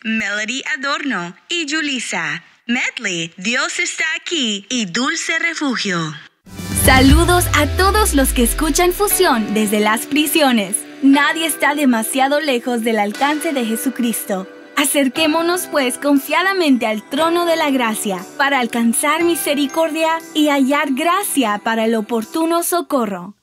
Melody Adorno y Julissa. Medley, Dios está aquí y Dulce Refugio. Saludos a todos los que escuchan Fusión desde las prisiones. Nadie está demasiado lejos del alcance de Jesucristo. Acerquémonos pues confiadamente al trono de la gracia para alcanzar misericordia y hallar gracia para el oportuno socorro.